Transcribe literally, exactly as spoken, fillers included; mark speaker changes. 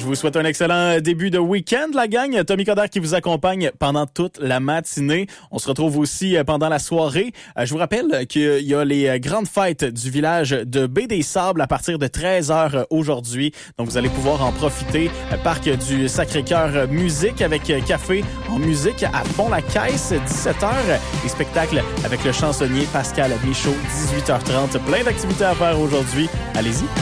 Speaker 1: Je vous souhaite un excellent début de week-end, la gang. Tommy Coderre qui vous accompagne pendant toute la matinée. On se retrouve aussi pendant la soirée. Je vous rappelle qu'il y a les grandes fêtes du village de Baie-des-Sables à partir de treize heures aujourd'hui. Donc, vous allez pouvoir en profiter. Parc du Sacré-Cœur musique avec café en musique à Fond-la-Caisse, dix-sept heures. Les spectacles avec le chansonnier Pascal Michaud, dix-huit heures trente. Plein d'activités à faire aujourd'hui. Allez-y.